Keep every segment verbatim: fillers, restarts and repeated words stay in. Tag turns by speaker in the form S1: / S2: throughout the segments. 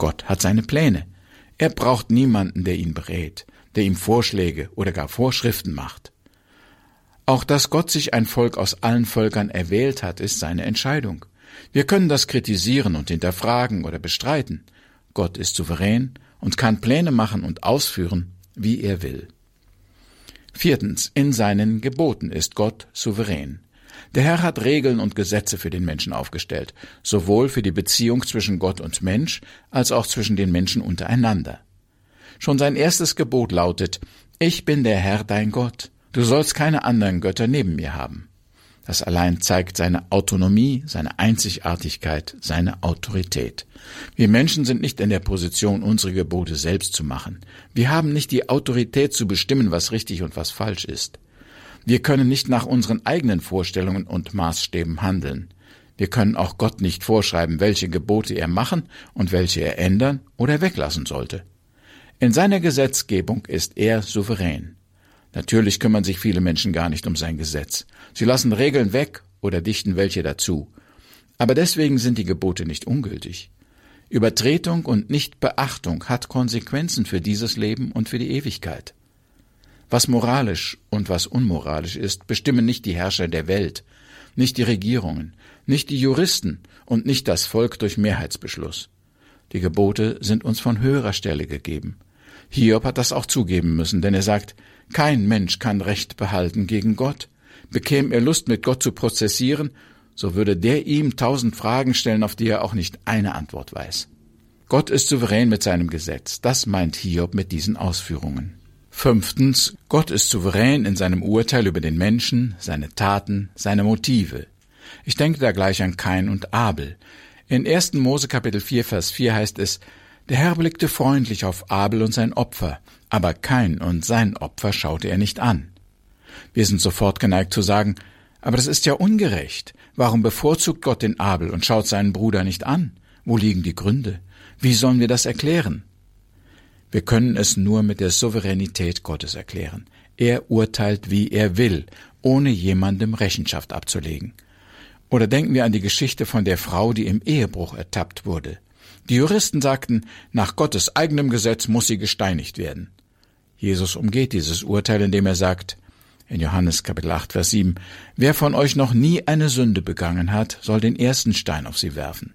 S1: Gott hat seine Pläne. Er braucht niemanden, der ihn berät, der ihm Vorschläge oder gar Vorschriften macht. Auch dass Gott sich ein Volk aus allen Völkern erwählt hat, ist seine Entscheidung. Wir können das kritisieren und hinterfragen oder bestreiten. Gott ist souverän und kann Pläne machen und ausführen, wie er will. Viertens, in seinen Geboten ist Gott souverän. Der Herr hat Regeln und Gesetze für den Menschen aufgestellt, sowohl für die Beziehung zwischen Gott und Mensch, als auch zwischen den Menschen untereinander. Schon sein erstes Gebot lautet: Ich bin der Herr, dein Gott. Du sollst keine anderen Götter neben mir haben. Das allein zeigt seine Autonomie, seine Einzigartigkeit, seine Autorität. Wir Menschen sind nicht in der Position, unsere Gebote selbst zu machen. Wir haben nicht die Autorität zu bestimmen, was richtig und was falsch ist. Wir können nicht nach unseren eigenen Vorstellungen und Maßstäben handeln. Wir können auch Gott nicht vorschreiben, welche Gebote er machen und welche er ändern oder weglassen sollte. In seiner Gesetzgebung ist er souverän. Natürlich kümmern sich viele Menschen gar nicht um sein Gesetz. Sie lassen Regeln weg oder dichten welche dazu. Aber deswegen sind die Gebote nicht ungültig. Übertretung und Nichtbeachtung hat Konsequenzen für dieses Leben und für die Ewigkeit. Was moralisch und was unmoralisch ist, bestimmen nicht die Herrscher der Welt, nicht die Regierungen, nicht die Juristen und nicht das Volk durch Mehrheitsbeschluss. Die Gebote sind uns von höherer Stelle gegeben. Hiob hat das auch zugeben müssen, denn er sagt: Kein Mensch kann Recht behalten gegen Gott. Bekäme er Lust, mit Gott zu prozessieren, so würde der ihm tausend Fragen stellen, auf die er auch nicht eine Antwort weiß. Gott ist souverän mit seinem Gesetz. Das meint Hiob mit diesen Ausführungen. Fünftens, Gott ist souverän in seinem Urteil über den Menschen, seine Taten, seine Motive. Ich denke da gleich an Kain und Abel. In ersten Mose Kapitel vier, Vers vier heißt es: Der Herr blickte freundlich auf Abel und sein Opfer, aber Kain und sein Opfer schaute er nicht an. Wir sind sofort geneigt zu sagen: Aber das ist ja ungerecht. Warum bevorzugt Gott den Abel und schaut seinen Bruder nicht an? Wo liegen die Gründe? Wie sollen wir das erklären? Wir können es nur mit der Souveränität Gottes erklären. Er urteilt, wie er will, ohne jemandem Rechenschaft abzulegen. Oder denken wir an die Geschichte von der Frau, die im Ehebruch ertappt wurde. Die Juristen sagten, nach Gottes eigenem Gesetz muss sie gesteinigt werden. Jesus umgeht dieses Urteil, indem er sagt, in Johannes Kapitel acht, Vers sieben, wer von euch noch nie eine Sünde begangen hat, soll den ersten Stein auf sie werfen.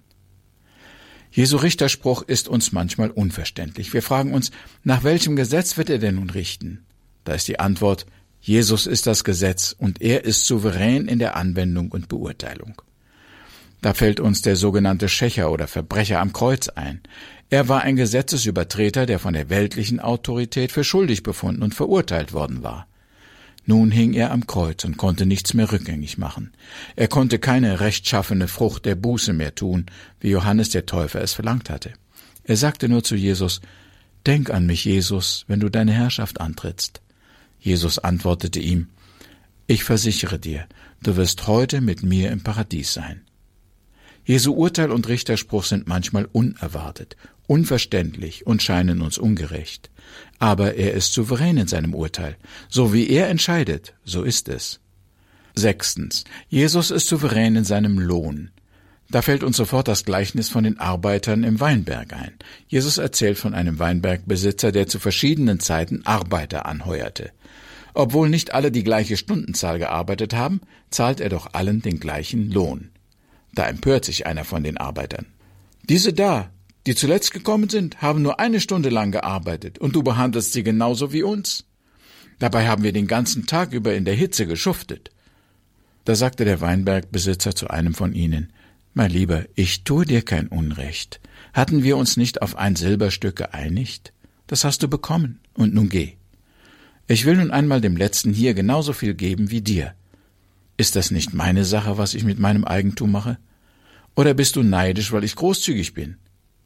S1: Jesu Richterspruch ist uns manchmal unverständlich. Wir fragen uns, nach welchem Gesetz wird er denn nun richten? Da ist die Antwort, Jesus ist das Gesetz und er ist souverän in der Anwendung und Beurteilung. Da fällt uns der sogenannte Schächer oder Verbrecher am Kreuz ein. Er war ein Gesetzesübertreter, der von der weltlichen Autorität für schuldig befunden und verurteilt worden war. Nun hing er am Kreuz und konnte nichts mehr rückgängig machen. Er konnte keine rechtschaffene Frucht der Buße mehr tun, wie Johannes der Täufer es verlangt hatte. Er sagte nur zu Jesus, »Denk an mich, Jesus, wenn du deine Herrschaft antrittst.« Jesus antwortete ihm, »Ich versichere dir, du wirst heute mit mir im Paradies sein.« Jesu Urteil und Richterspruch sind manchmal unerwartet, unverständlich und scheinen uns ungerecht. Aber er ist souverän in seinem Urteil. So wie er entscheidet, so ist es. Sechstens. Jesus ist souverän in seinem Lohn. Da fällt uns sofort das Gleichnis von den Arbeitern im Weinberg ein. Jesus erzählt von einem Weinbergbesitzer, der zu verschiedenen Zeiten Arbeiter anheuerte. Obwohl nicht alle die gleiche Stundenzahl gearbeitet haben, zahlt er doch allen den gleichen Lohn. Da empört sich einer von den Arbeitern. Diese da, die zuletzt gekommen sind, haben nur eine Stunde lang gearbeitet und du behandelst sie genauso wie uns. Dabei haben wir den ganzen Tag über in der Hitze geschuftet. Da sagte der Weinbergbesitzer zu einem von ihnen, mein Lieber, ich tue dir kein Unrecht. Hatten wir uns nicht auf ein Silberstück geeinigt? Das hast du bekommen und nun geh. Ich will nun einmal dem Letzten hier genauso viel geben wie dir. Ist das nicht meine Sache, was ich mit meinem Eigentum mache? Oder bist du neidisch, weil ich großzügig bin?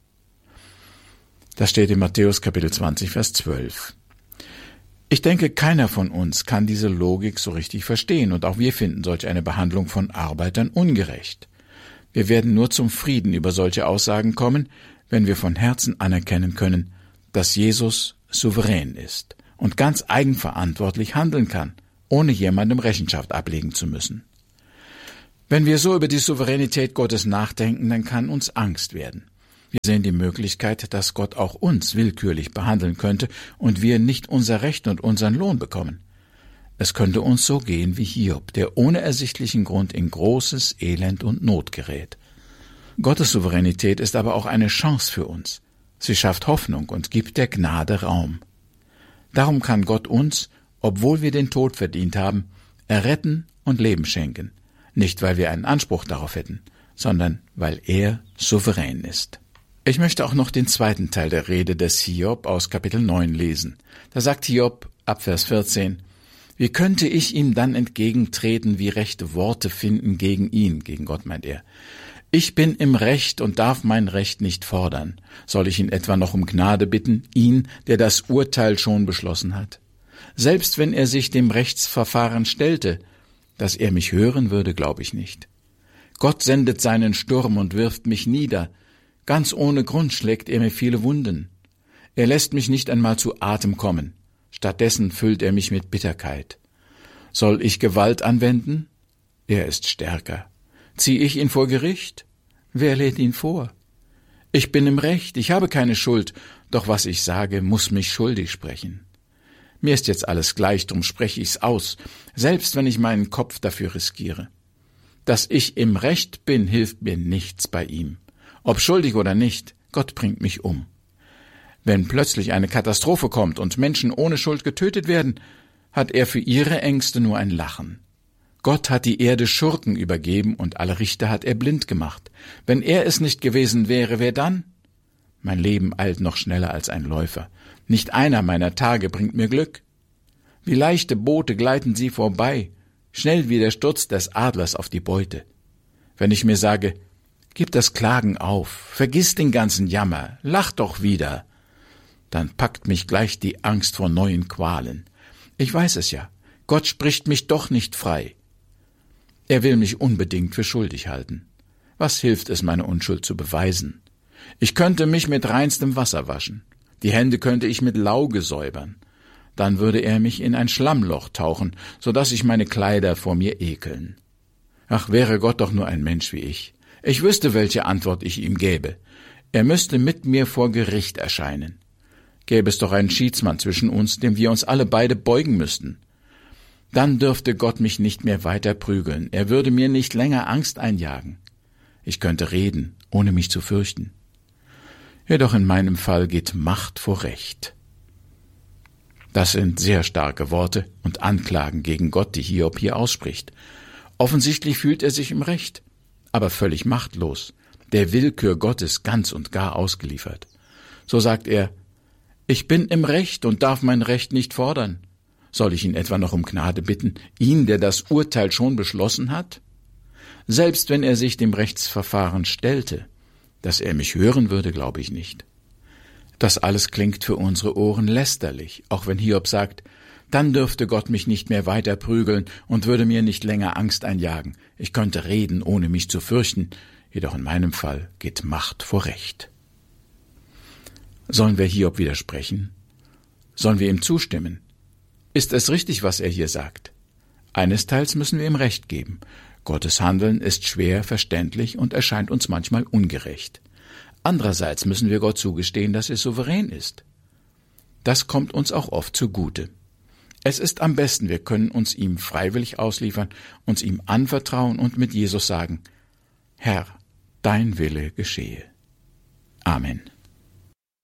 S1: Das steht in Matthäus Kapitel zwanzig, Vers zwölf. Ich denke, keiner von uns kann diese Logik so richtig verstehen, und auch wir finden solch eine Behandlung von Arbeitern ungerecht. Wir werden nur zum Frieden über solche Aussagen kommen, wenn wir von Herzen anerkennen können, dass Jesus souverän ist und ganz eigenverantwortlich handeln kann, ohne jemandem Rechenschaft ablegen zu müssen. Wenn wir so über die Souveränität Gottes nachdenken, dann kann uns Angst werden. Wir sehen die Möglichkeit, dass Gott auch uns willkürlich behandeln könnte und wir nicht unser Recht und unseren Lohn bekommen. Es könnte uns so gehen wie Hiob, der ohne ersichtlichen Grund in großes Elend und Not gerät. Gottes Souveränität ist aber auch eine Chance für uns. Sie schafft Hoffnung und gibt der Gnade Raum. Darum kann Gott uns, obwohl wir den Tod verdient haben, erretten und Leben schenken. Nicht, weil wir einen Anspruch darauf hätten, sondern weil er souverän ist. Ich möchte auch noch den zweiten Teil der Rede des Hiob aus Kapitel neun lesen. Da sagt Hiob ab Vers vierzehn, wie könnte ich ihm dann entgegentreten, wie rechte Worte finden gegen ihn, gegen Gott meint er. Ich bin im Recht und darf mein Recht nicht fordern. Soll ich ihn etwa noch um Gnade bitten, ihn, der das Urteil schon beschlossen hat? Selbst wenn er sich dem Rechtsverfahren stellte, dass er mich hören würde, glaube ich nicht. Gott sendet seinen Sturm und wirft mich nieder. Ganz ohne Grund schlägt er mir viele Wunden. Er lässt mich nicht einmal zu Atem kommen. Stattdessen füllt er mich mit Bitterkeit. Soll ich Gewalt anwenden? Er ist stärker. Zieh ich ihn vor Gericht? Wer lädt ihn vor? Ich bin im Recht, ich habe keine Schuld, doch was ich sage, muss mich schuldig sprechen. Mir ist jetzt alles gleich, drum spreche ich's aus, selbst wenn ich meinen Kopf dafür riskiere. Dass ich im Recht bin, hilft mir nichts bei ihm. Ob schuldig oder nicht, Gott bringt mich um. Wenn plötzlich eine Katastrophe kommt und Menschen ohne Schuld getötet werden, hat er für ihre Ängste nur ein Lachen. Gott hat die Erde Schurken übergeben und alle Richter hat er blind gemacht. Wenn er es nicht gewesen wäre, wer dann? Mein Leben eilt noch schneller als ein Läufer. Nicht einer meiner Tage bringt mir Glück. Wie leichte Boote gleiten sie vorbei, schnell wie der Sturz des Adlers auf die Beute. Wenn ich mir sage, gib das Klagen auf, vergiss den ganzen Jammer, lach doch wieder, dann packt mich gleich die Angst vor neuen Qualen. Ich weiß es ja, Gott spricht mich doch nicht frei. Er will mich unbedingt für schuldig halten. Was hilft es, meine Unschuld zu beweisen? Ich könnte mich mit reinstem Wasser waschen. Die Hände könnte ich mit Lauge säubern. Dann würde er mich in ein Schlammloch tauchen, so dass sich meine Kleider vor mir ekeln. Ach, wäre Gott doch nur ein Mensch wie ich. Ich wüsste, welche Antwort ich ihm gäbe. Er müsste mit mir vor Gericht erscheinen. Gäbe es doch einen Schiedsmann zwischen uns, dem wir uns alle beide beugen müssten. Dann dürfte Gott mich nicht mehr weiter prügeln. Er würde mir nicht länger Angst einjagen. Ich könnte reden, ohne mich zu fürchten. Jedoch in meinem Fall geht Macht vor Recht. Das sind sehr starke Worte und Anklagen gegen Gott, die Hiob hier ausspricht. Offensichtlich fühlt er sich im Recht, aber völlig machtlos, der Willkür Gottes ganz und gar ausgeliefert. So sagt er, ich bin im Recht und darf mein Recht nicht fordern. Soll ich ihn etwa noch um Gnade bitten, ihn, der das Urteil schon beschlossen hat? Selbst wenn er sich dem Rechtsverfahren stellte, dass er mich hören würde, glaube ich nicht. Das alles klingt für unsere Ohren lästerlich, auch wenn Hiob sagt, dann dürfte Gott mich nicht mehr weiter prügeln und würde mir nicht länger Angst einjagen. Ich könnte reden, ohne mich zu fürchten, jedoch in meinem Fall geht Macht vor Recht. Sollen wir Hiob widersprechen? Sollen wir ihm zustimmen? Ist es richtig, was er hier sagt? Einesteils müssen wir ihm Recht geben. Gottes Handeln ist schwer verständlich und erscheint uns manchmal ungerecht. Andererseits müssen wir Gott zugestehen, dass er souverän ist. Das kommt uns auch oft zugute. Es ist am besten, wir können uns ihm freiwillig ausliefern, uns ihm anvertrauen und mit Jesus sagen, Herr, dein Wille geschehe. Amen.